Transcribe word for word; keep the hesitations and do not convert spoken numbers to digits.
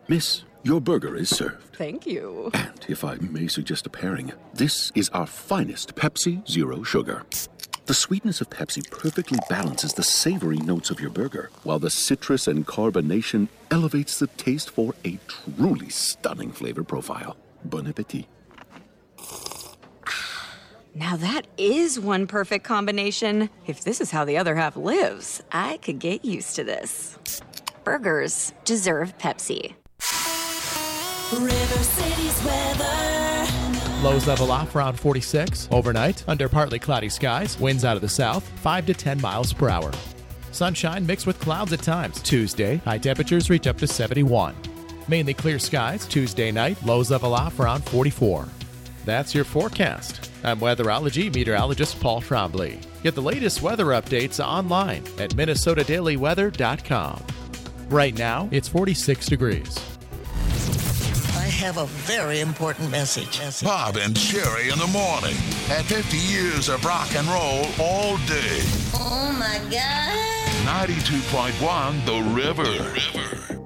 Miss, your burger is served. Thank you. And if I may suggest a pairing, this is our finest Pepsi Zero Sugar. The sweetness of Pepsi perfectly balances the savory notes of your burger, while the citrus and carbonation elevates the taste for a truly stunning flavor profile. Bon appetit. Now that is one perfect combination. If this is how the other half lives, I could get used to this. Burgers deserve Pepsi. River City's weather. Lows level off around forty-six. Overnight, under partly cloudy skies. Winds out of the south, five to ten miles per hour. Sunshine mixed with clouds at times. Tuesday, high temperatures reach up to seventy-one. Mainly clear skies. Tuesday night, lows level off around forty-four. That's your forecast. I'm weatherology meteorologist Paul Trombley. Get the latest weather updates online at minnesota daily weather dot com. Right now, it's forty-six degrees. I have a very important message. Bob and Sherry in the morning. At fifty years of rock and roll all day. Oh, my God. ninety-two point one The River. The River.